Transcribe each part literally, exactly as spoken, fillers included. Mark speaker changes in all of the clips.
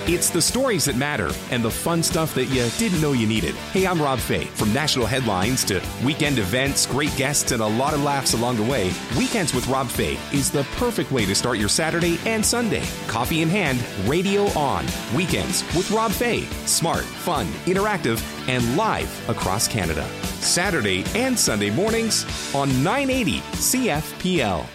Speaker 1: It's the stories that matter and the fun stuff that you didn't know you needed. Hey, I'm Rob Fay. From national headlines to weekend events, great guests, and a lot of laughs along the way, Weekends with Rob Fay is the perfect way to start your Saturday and Sunday. Coffee in hand, radio on. Weekends with Rob Fay. Smart, fun, interactive, and live across Canada. Saturday and Sunday mornings on nine eighty C F P L.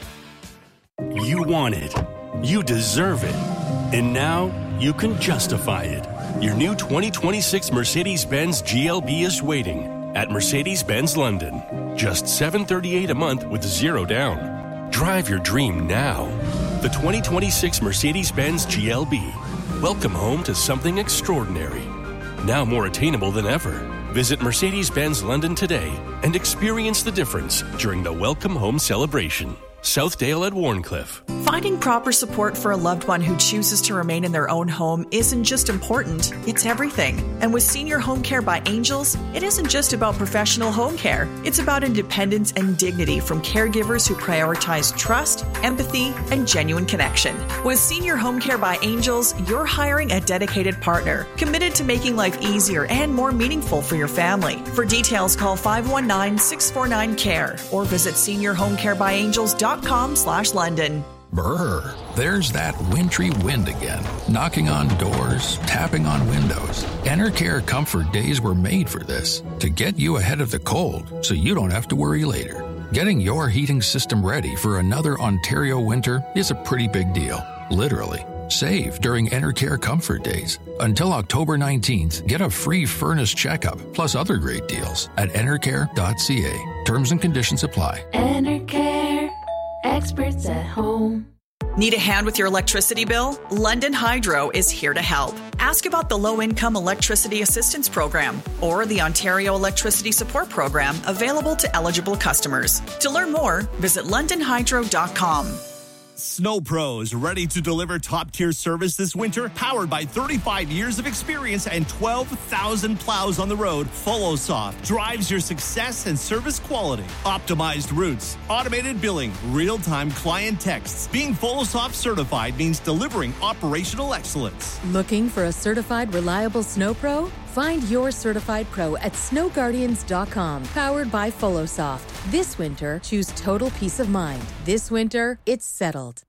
Speaker 2: You want it. You deserve it. And now you can justify it. Your new twenty twenty-six Mercedes-Benz G L B is waiting at Mercedes-Benz London. Just seven hundred thirty-eight dollars a month with zero down. Drive your dream now. The twenty twenty-six Mercedes-Benz G L B. Welcome home to something extraordinary. Now more attainable than ever. Visit Mercedes-Benz London today and experience the difference during the Welcome Home celebration. Southdale at Warncliffe.
Speaker 3: Finding proper support for a loved one who chooses to remain in their own home isn't just important, it's everything. And with Senior Home Care by Angels, it isn't just about professional home care. It's about independence and dignity from caregivers who prioritize trust, empathy, and genuine connection. With Senior Home Care by Angels, you're hiring a dedicated partner, committed to making life easier and more meaningful for your family. For details, call five one nine, six four nine, C A R E or visit senior home care by angels dot com slash London.
Speaker 4: Brr, there's that wintry wind again, knocking on doors, tapping on windows. Enercare Comfort Days were made for this, to get you ahead of the cold so you don't have to worry later. Getting your heating system ready for another Ontario winter is a pretty big deal, literally. Save during Enercare Comfort Days. Until October nineteenth, get a free furnace checkup plus other great deals at enercare dot c a. Terms and conditions apply.
Speaker 5: Enercare. Experts at home.
Speaker 3: Need a hand with your electricity bill? London Hydro is here to help. Ask about the Low-Income Electricity Assistance Program or the Ontario Electricity Support Program available to eligible customers. To learn more, visit london hydro dot com.
Speaker 6: Snow Pros, ready to deliver top-tier service this winter? Powered by thirty-five years of experience and twelve thousand plows on the road, FoloSoft drives your success and service quality. Optimized routes, automated billing, real-time client texts. Being FoloSoft certified means delivering operational excellence.
Speaker 7: Looking for a certified, reliable Snow Pro? Find your certified pro at snow guardians dot com. Powered by FoloSoft. This winter, choose total peace of mind. This winter, it's settled.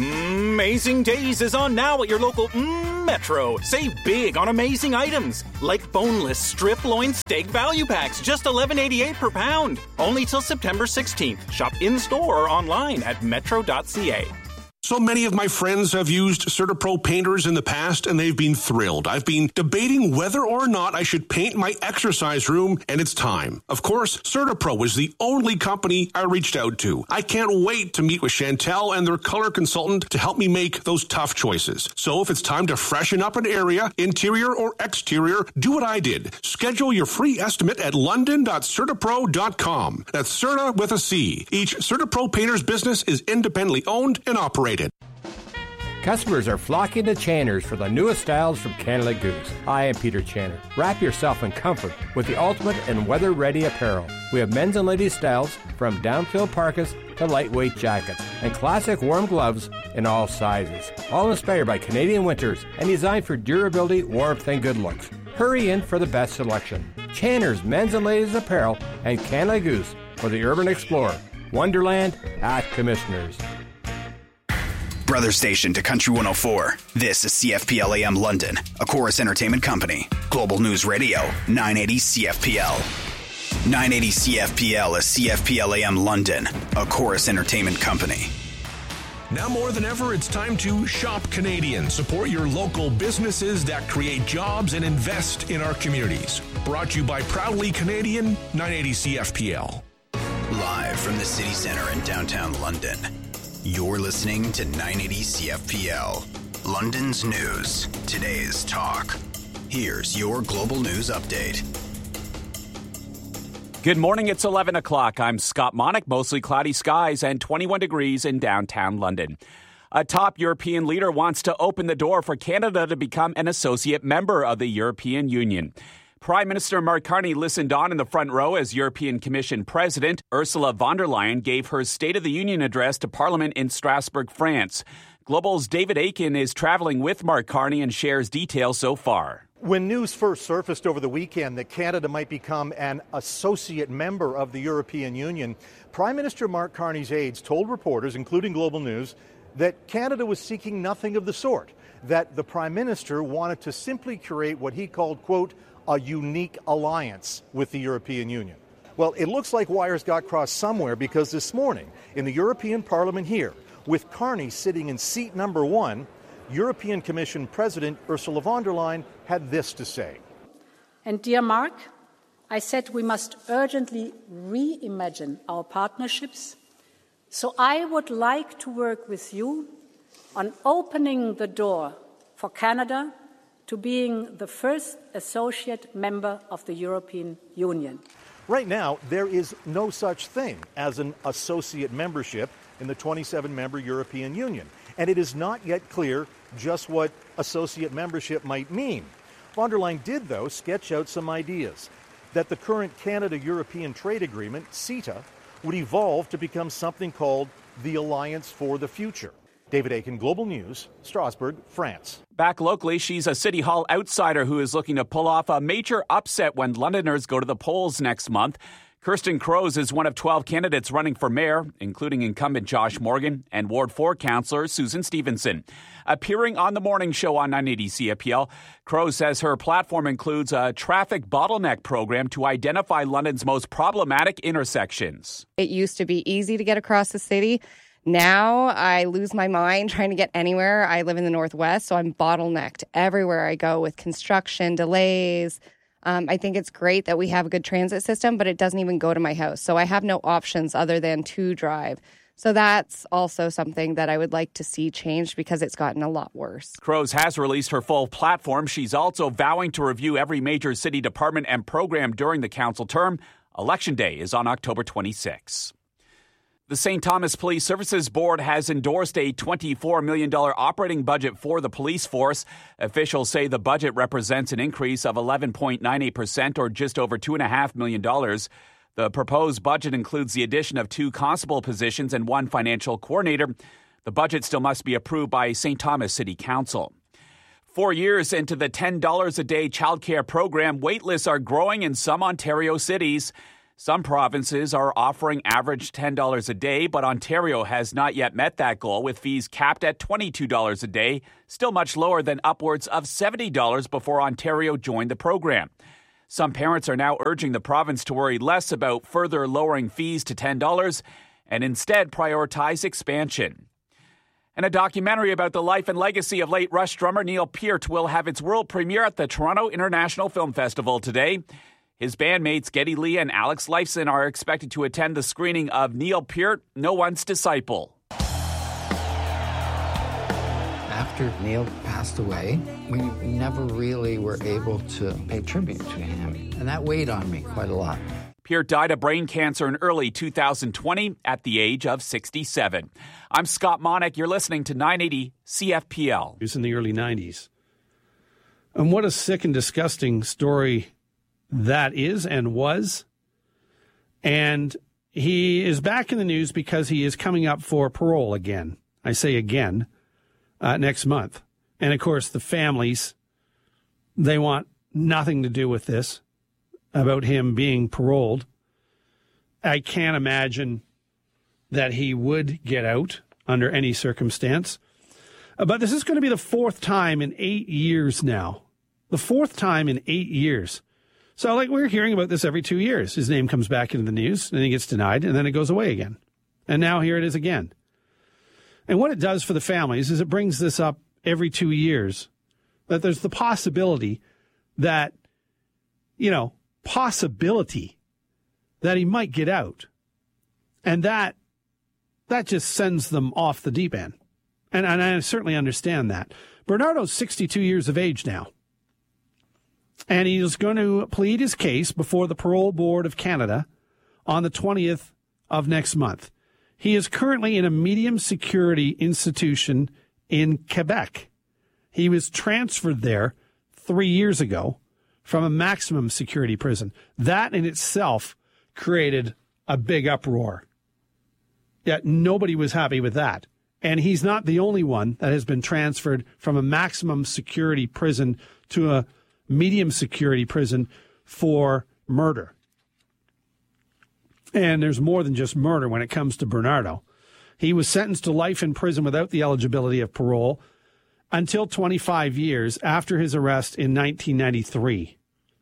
Speaker 8: Amazing Days is on now at your local mm, Metro. Save big on amazing items like boneless strip loin steak value packs, just eleven eighty-eight per pound. Only till September sixteenth. Shop in-store or online at metro dot c a.
Speaker 9: So many of my friends have used CertaPro painters in the past, and they've been thrilled. I've been debating whether or not I should paint my exercise room, and it's time. Of course, CertaPro is the only company I reached out to. I can't wait to meet with Chantel and their color consultant to help me make those tough choices. So if it's time to freshen up an area, interior or exterior, do what I did. Schedule your free estimate at london dot certapro dot com. That's Certa with a C. Each CertaPro painter's business is independently owned and operated.
Speaker 10: Customers are flocking to Channers for the newest styles from Canada Goose. I am Peter Channer. Wrap yourself in comfort with the ultimate and weather-ready apparel. We have men's and ladies' styles from down-filled parkas to lightweight jackets and classic warm gloves in all sizes. All inspired by Canadian winters and designed for durability, warmth, and good looks. Hurry in for the best selection. Channers men's and ladies' apparel and Canada Goose for the urban explorer. Wonderland at Commissioners.
Speaker 11: Brother station to Country one oh four. This is C F P L A M London, a Chorus Entertainment company. Global News Radio, nine eighty C F P L. nine eighty C F P L is C F P L A M London, a Chorus Entertainment company.
Speaker 12: Now more than ever, it's time to shop Canadian. Support your local businesses that create jobs and invest in our communities. Brought to you by Proudly Canadian, nine eighty C F P L.
Speaker 11: Live from the city center in downtown London. You're listening to nine eighty C F P L, London's news, today's talk. Here's your global news update.
Speaker 8: Good morning, it's eleven o'clock. I'm Scott Monick. Mostly cloudy skies and twenty-one degrees in downtown London. A top European leader wants to open the door for Canada to become an associate member of the European Union. Prime Minister Mark Carney listened on in the front row as European Commission President Ursula von der Leyen gave her State of the Union address to Parliament in Strasbourg, France. Global's David Aiken is traveling with Mark Carney and shares details so far.
Speaker 13: When news first surfaced over the weekend that Canada might become an associate member of the European Union, Prime Minister Mark Carney's aides told reporters, including Global News, that Canada was seeking nothing of the sort, that the Prime Minister wanted to simply create what he called, quote, a unique alliance with the European Union. Well, it looks like wires got crossed somewhere, because this morning in the European Parliament here, with Carney sitting in seat number one, European Commission President Ursula von der Leyen had this to say.
Speaker 14: And dear Mark, I said we must urgently reimagine our partnerships. So I would like to work with you on opening the door for Canada to being the first associate member of the European Union.
Speaker 13: Right now, there is no such thing as an associate membership in the twenty-seven member European Union. And it is not yet clear just what associate membership might mean. Von der Leyen did, though, sketch out some ideas. That the current Canada-European Trade Agreement, CETA, would evolve to become something called the Alliance for the Future. David Aiken, Global News, Strasbourg, France.
Speaker 8: Back locally, she's a City Hall outsider who is looking to pull off a major upset when Londoners go to the polls next month. Kirsten Crows is one of twelve candidates running for mayor, including incumbent Josh Morgan and Ward four councillor Susan Stevenson. Appearing on the morning show on nine eighty C F P L, Crows says her platform includes a traffic bottleneck program to identify London's most problematic intersections.
Speaker 15: It used to be easy to get across the city. Now I lose my mind trying to get anywhere. I live in the Northwest, so I'm bottlenecked everywhere I go with construction, delays. Um, I think it's great that we have a good transit system, but it doesn't even go to my house. So I have no options other than to drive. So that's also something that I would like to see changed because it's gotten a lot worse.
Speaker 8: Crows has released her full platform. She's also vowing to review every major city department and program during the council term. Election day is on October twenty-sixth. The Saint Thomas Police Services Board has endorsed a twenty-four million dollars operating budget for the police force. Officials say the budget represents an increase of eleven point nine eight percent or just over two point five million dollars. The proposed budget includes the addition of two constable positions and one financial coordinator. The budget still must be approved by Saint Thomas City Council. Four years into the ten dollars a day childcare program, waitlists are growing in some Ontario cities. Some provinces are offering average ten dollars a day, but Ontario has not yet met that goal, with fees capped at twenty-two dollars a day, still much lower than upwards of seventy dollars before Ontario joined the program. Some parents are now urging the province to worry less about further lowering fees to ten dollars and instead prioritize expansion. And a documentary about the life and legacy of late Rush drummer Neil Peart will have its world premiere at the Toronto International Film Festival today. His bandmates Geddy Lee and Alex Lifeson are expected to attend the screening of Neil Peart, No One's Disciple.
Speaker 16: After Neil passed away, we never really were able to pay tribute to him, and that weighed on me quite a lot.
Speaker 8: Peart died of brain cancer in early two thousand twenty at the age of sixty-seven. I'm Scott Monick. You're listening to nine eighty C F P L.
Speaker 17: He was in the early nineties. And what a sick and disgusting story that is and was. And he is back in the news because he is coming up for parole again. I say again, uh, next month. And, of course, the families, they want nothing to do with this, about him being paroled. I can't imagine that he would get out under any circumstance. Uh, but this is going to be the fourth time in eight years now. The fourth time in eight years. So, like, we're hearing about this every two years. His name comes back into the news, and he gets denied, and then it goes away again. And now here it is again. And what it does for the families is it brings this up every two years, that there's the possibility that, you know, possibility that he might get out. And that that just sends them off the deep end. And, and I certainly understand that. Bernardo's sixty-two years of age now. And he is going to plead his case before the Parole Board of Canada on the twentieth of next month. He is currently in a medium security institution in Quebec. He was transferred there three years ago from a maximum security prison. That in itself created a big uproar. Yet nobody was happy with that. And he's not the only one that has been transferred from a maximum security prison to a medium security prison for murder. And there's more than just murder when it comes to Bernardo. He was sentenced to life in prison without the eligibility of parole until twenty-five years after his arrest in nineteen ninety-three.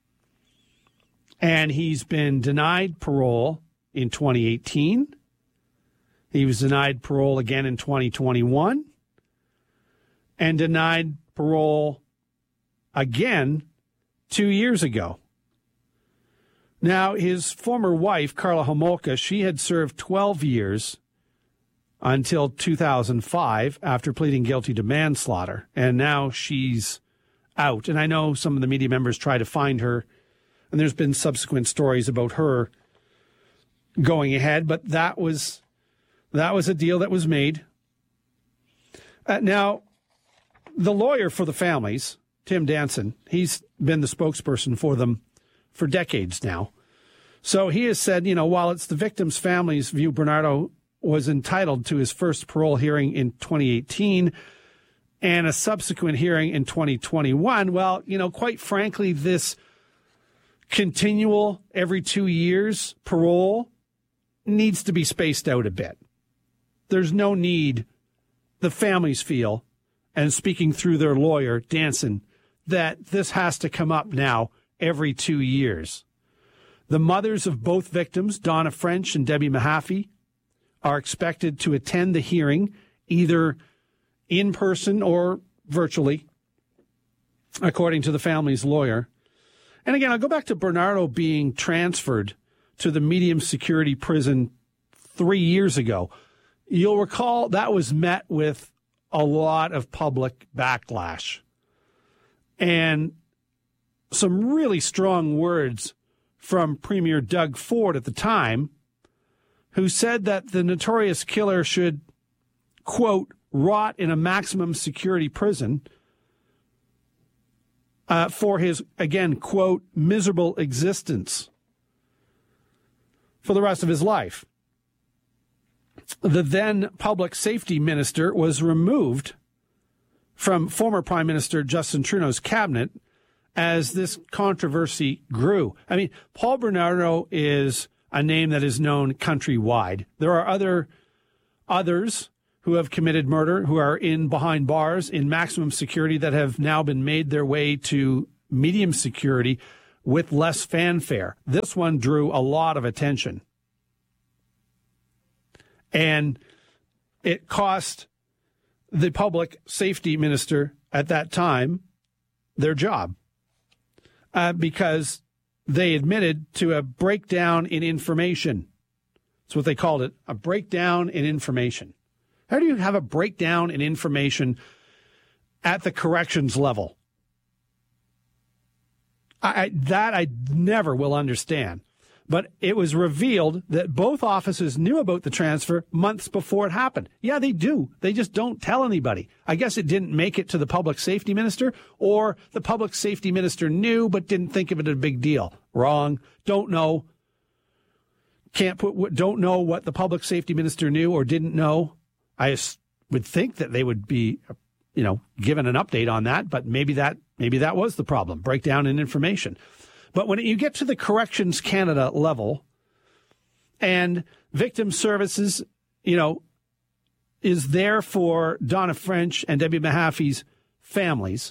Speaker 17: And he's been denied parole in twenty eighteen. He was denied parole again in twenty twenty-one and denied parole again two years ago. Now, his former wife, Karla Homolka, she had served twelve years until two thousand five after pleading guilty to manslaughter, and now she's out. And I know some of the media members try to find her, and there's been subsequent stories about her going ahead, but that was that was a deal that was made. Uh, now, the lawyer for the families, Tim Danson, he's been the spokesperson for them for decades now. So he has said, you know, while it's the victims' families' view Bernardo was entitled to his first parole hearing in twenty eighteen and a subsequent hearing in twenty twenty-one, well, you know, quite frankly, this continual every two years parole needs to be spaced out a bit. There's no need, the families feel, and speaking through their lawyer, Danson, that this has to come up now every two years. The mothers of both victims, Donna French and Debbie Mahaffey, are expected to attend the hearing either in person or virtually, according to the family's lawyer. And again, I'll go back to Bernardo being transferred to the medium security prison three years ago. You'll recall that was met with a lot of public backlash and some really strong words from Premier Doug Ford at the time, who said that the notorious killer should, quote, rot in a maximum security prison uh, for his, again, quote, miserable existence for the rest of his life. The then public safety minister was removed from former Prime Minister Justin Trudeau's cabinet as this controversy grew. I mean, Paul Bernardo is a name that is known countrywide. There are other others who have committed murder, who are in behind bars in maximum security, that have now been made their way to medium security with less fanfare. This one drew a lot of attention. And it cost the public safety minister at that time their job uh, because they admitted to a breakdown in information. That's what they called it, a breakdown in information. How do you have a breakdown in information at the corrections level? I, I, that I never will understand. But it was revealed that both offices knew about the transfer months before it happened. Yeah, they do. They just don't tell anybody. I guess it didn't make it to the public safety minister, or the public safety minister knew but didn't think of it as a big deal. Wrong. Don't know. Can't put, don't know what the public safety minister knew or didn't know. I would think that they would be, you know, given an update on that, but maybe that, maybe that was the problem. Breakdown in information. But when you get to the Corrections Canada level and victim services, you know, is there for Donna French and Debbie Mahaffey's families,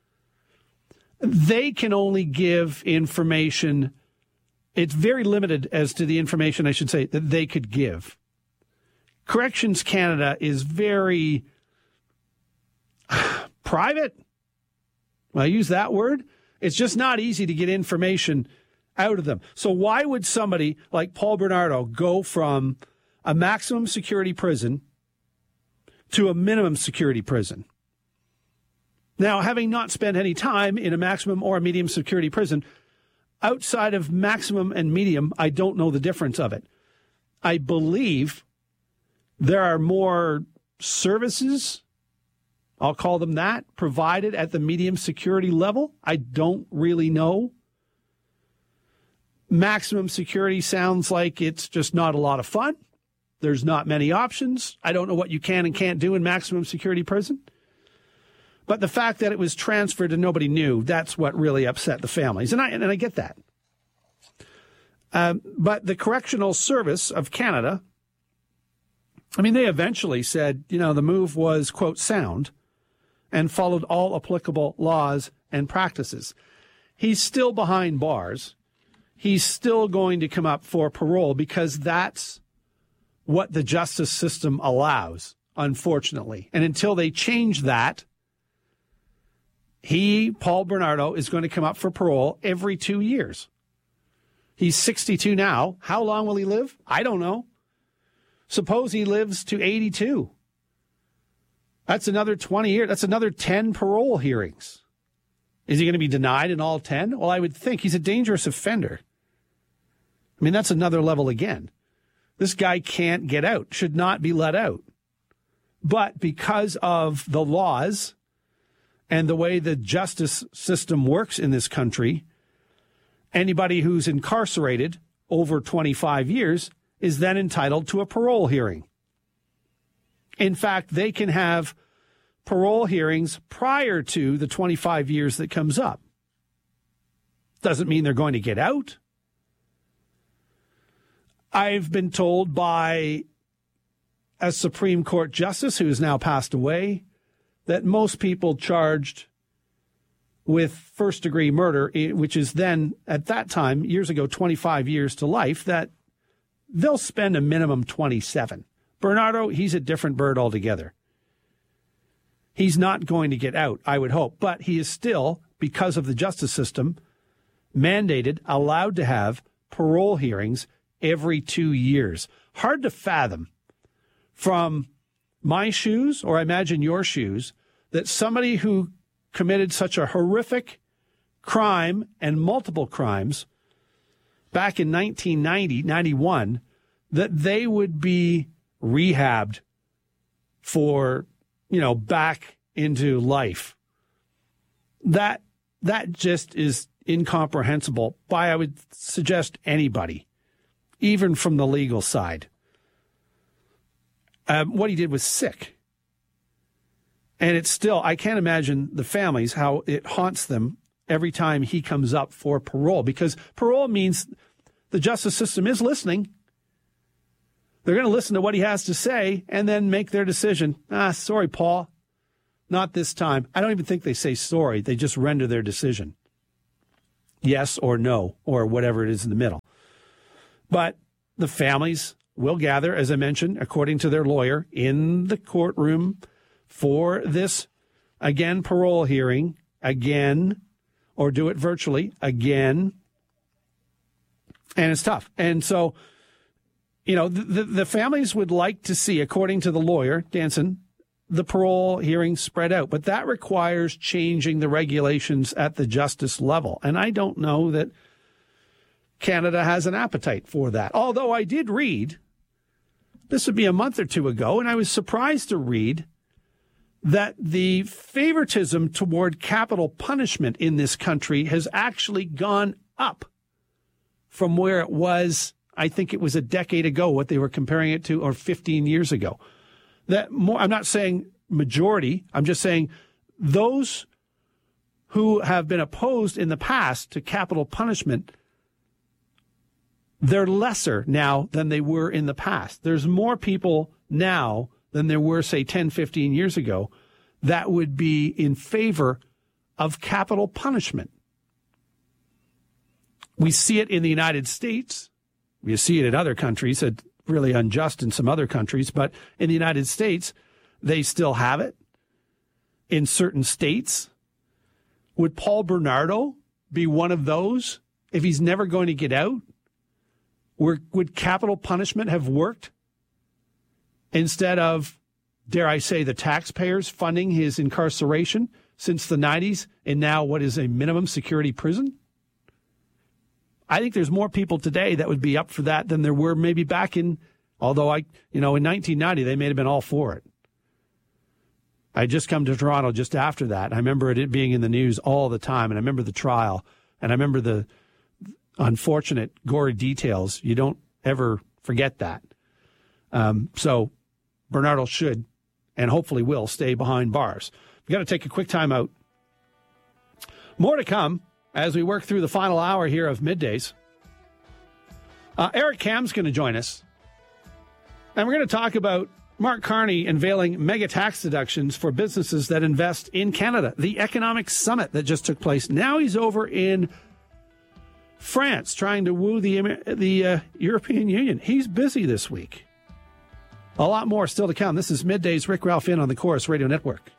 Speaker 17: they can only give information. It's very limited as to the information, I should say, that they could give. Corrections Canada is very private. Will I use that word? It's just not easy to get information out of them. So why would somebody like Paul Bernardo go from a maximum security prison to a minimum security prison? Now, having not spent any time in a maximum or a medium security prison, outside of maximum and medium, I don't know the difference of it. I believe there are more services, I'll call them that, provided at the medium security level. I don't really know. Maximum security sounds like it's just not a lot of fun. There's not many options. I don't know what you can and can't do in maximum security prison. But the fact that it was transferred and nobody knew, that's what really upset the families. And I, and I get that. Um, but the Correctional Service of Canada, I mean, they eventually said, you know, the move was, quote, sound and followed all applicable laws and practices. He's still behind bars. He's still going to come up for parole because that's what the justice system allows, unfortunately. And until they change that, he, Paul Bernardo, is going to come up for parole every two years. He's sixty-two now. How long will he live? I don't know. Suppose he lives to eighty-two. That's another twenty years. That's another ten parole hearings. Is he going to be denied in all ten? Well, I would think he's a dangerous offender. I mean, that's another level again. This guy can't get out, should not be let out. But because of the laws and the way the justice system works in this country, anybody who's incarcerated over twenty-five years is then entitled to a parole hearing. In fact, they can have parole hearings prior to the twenty-five years that comes up. Doesn't mean they're going to get out. I've been told by a Supreme Court justice who has now passed away that most people charged with first-degree murder, which is then, at that time, years ago, twenty-five years to life, that they'll spend a minimum twenty-seven. Bernardo, he's a different bird altogether. He's not going to get out, I would hope, but he is still, because of the justice system, mandated, allowed to have parole hearings every two years. Hard to fathom from my shoes, or I imagine your shoes, that somebody who committed such a horrific crime and multiple crimes back in nineteen ninety, ninety-one, that they would be rehabbed for, you know, back into life. That that just is incomprehensible by, I would suggest, anybody, even from the legal side. Um, what he did was sick. And it's still, I can't imagine the families, how it haunts them every time he comes up for parole, because parole means the justice system is listening. They're going to listen to what he has to say and then make their decision. Ah, sorry, Paul. Not this time. I don't even think they say sorry. They just render their decision. Yes or no, or whatever it is in the middle. But the families will gather, as I mentioned, according to their lawyer, in the courtroom for this, again, parole hearing, again, or do it virtually, again. And it's tough. And so, you know, the, the families would like to see, according to the lawyer, Danson, the parole hearing spread out. But that requires changing the regulations at the justice level. And I don't know that Canada has an appetite for that. Although I did read, this would be a month or two ago, and I was surprised to read that the favoritism toward capital punishment in this country has actually gone up from where it was, I think it was a decade ago, what they were comparing it to, or fifteen years ago. That more, I'm not saying majority, I'm just saying those who have been opposed in the past to capital punishment, they're lesser now than they were in the past. There's more people now than there were, say, ten, fifteen years ago that would be in favor of capital punishment. We see it in the United States. We see it in other countries. It's really unjust in some other countries, but in the United States, they still have it. In certain states, would Paul Bernardo be one of those if he's never going to get out? Would capital punishment have worked instead of, dare I say, the taxpayers funding his incarceration since the nineties and now what is a minimum security prison? I think there's more people today that would be up for that than there were maybe back in, although I, you know, in nineteen ninety, they may have been all for it. I had just come to Toronto just after that. I remember it being in the news all the time, and I remember the trial, and I remember the unfortunate, gory details. You don't ever forget that. Um, so Bernardo should and hopefully will stay behind bars. We've got to take a quick time out. More to come as we work through the final hour here of Middays. Uh, Eric Kam's going to join us. And we're going to talk about Mark Carney unveiling mega tax deductions for businesses that invest in Canada, the economic summit that just took place. Now he's over in France trying to woo the, the uh, European Union. He's busy this week. A lot more still to come. This is Middays, Rick Ralph in on the Chorus Radio Network.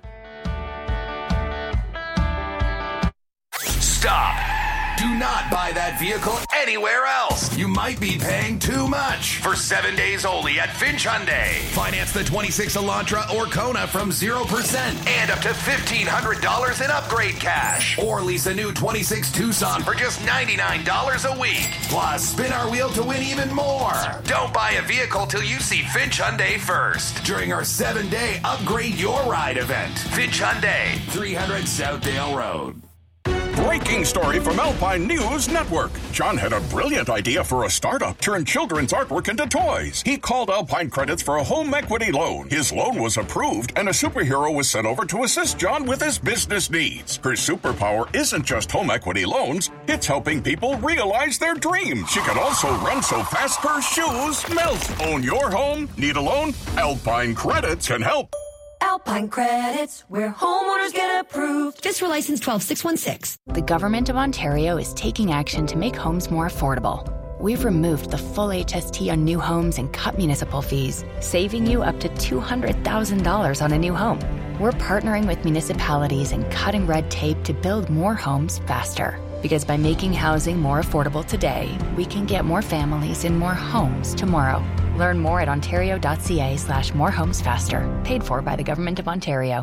Speaker 18: Stop. Do not buy that vehicle anywhere else. You might be paying too much. For seven days only at Finch Hyundai. Finance the twenty-six Elantra or Kona from zero percent and up to fifteen hundred dollars in upgrade cash. Or lease a new twenty-six Tucson for just ninety-nine dollars a week. Plus, spin our wheel to win even more. Don't buy a vehicle till you see Finch Hyundai first. During our seven-day Upgrade Your Ride event. Finch Hyundai, three hundred Southdale Road.
Speaker 12: Breaking story from Alpine News Network. John had a brilliant idea for a startup, turn children's artwork into toys. He called Alpine Credits for a home equity loan. His loan was approved, and a superhero was sent over to assist John with his business needs. Her superpower isn't just home equity loans, it's helping people realize their dreams. She can also run so fast her shoes melt. Own your home? Need a loan? Alpine Credits can help.
Speaker 19: Alpine Credits, where homeowners get approved. Fiscal license twelve six one six.
Speaker 20: The Government of Ontario is taking action to make homes more affordable. We've removed the full H S T on new homes and cut municipal fees, saving you up to two hundred thousand dollars on a new home. We're partnering with municipalities and cutting red tape to build more homes faster. Because by making housing more affordable today, we can get more families in more homes tomorrow. Learn more at ontario.ca slash more homes faster. Paid for by the Government of Ontario.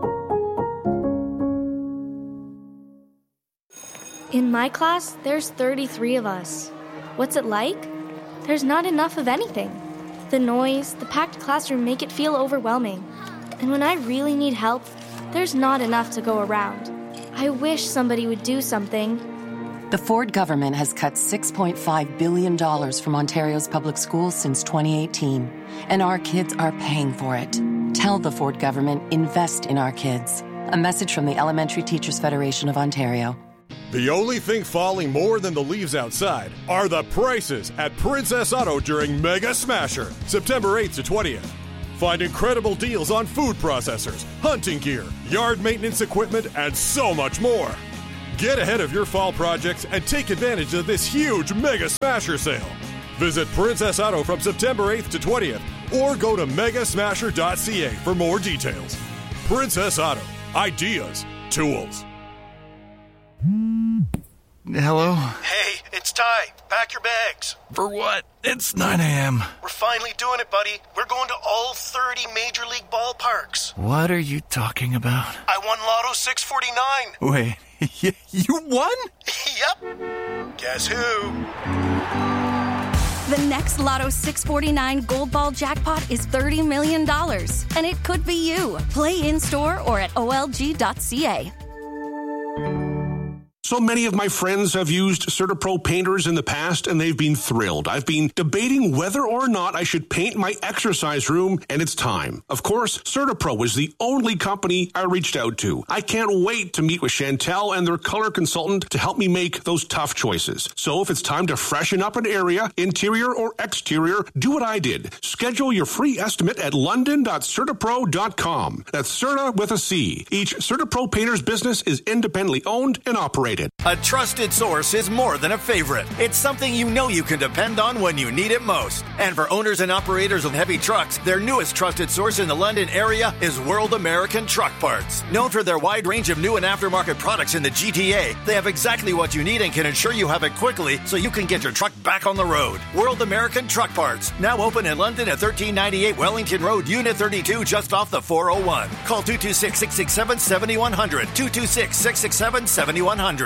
Speaker 21: In my class, there's thirty-three of us. What's it like? There's not enough of anything. The noise, the packed classroom make it feel overwhelming. And when I really need help, there's not enough to go around. I wish somebody would do something.
Speaker 22: The Ford government has cut six point five billion dollars from Ontario's public schools since twenty eighteen, and our kids are paying for it. Tell the Ford government, invest in our kids. A message from the Elementary Teachers Federation of Ontario.
Speaker 23: The only thing falling more than the leaves outside are the prices at Princess Auto during Mega Smasher, September eighth to twentieth. Find incredible deals on food processors, hunting gear, yard maintenance equipment, and so much more. Get ahead of your fall projects and take advantage of this huge Mega Smasher sale. Visit Princess Auto from September eighth to twentieth or go to mega smasher dot c a for more details. Princess Auto. Ideas. Tools.
Speaker 24: Hello?
Speaker 25: Hey, it's Ty. Pack your bags.
Speaker 24: For what? It's nine a.m.
Speaker 25: We're finally doing it, buddy. We're going to all thirty Major League ballparks.
Speaker 24: What are you talking about?
Speaker 25: I won Lotto six forty-nine.
Speaker 24: Wait, you won?
Speaker 25: Yep. Guess who?
Speaker 26: The next Lotto six forty-nine Gold Ball jackpot is thirty million dollars, and it could be you. Play in-store or at O L G dot c a.
Speaker 9: So many of my friends have used CertaPro painters in the past, and they've been thrilled. I've been debating whether or not I should paint my exercise room, and it's time. Of course, CertaPro is the only company I reached out to. I can't wait to meet with Chantel and their color consultant to help me make those tough choices. So if it's time to freshen up an area, interior or exterior, do what I did. Schedule your free estimate at london dot certapro dot com. That's Certa with a C. Each CertaPro painter's business is independently owned and operated.
Speaker 27: A trusted source is more than a favorite. It's something you know you can depend on when you need it most. And for owners and operators of heavy trucks, their newest trusted source in the London area is World American Truck Parts. Known for their wide range of new and aftermarket products in the G T A, they have exactly what you need and can ensure you have it quickly so you can get your truck back on the road. World American Truck Parts, now open in London at thirteen ninety-eight Wellington Road, Unit thirty-two, just off the four oh one. Call two two six, six six seven, seven one zero zero, two two six, six six seven, seven one zero zero.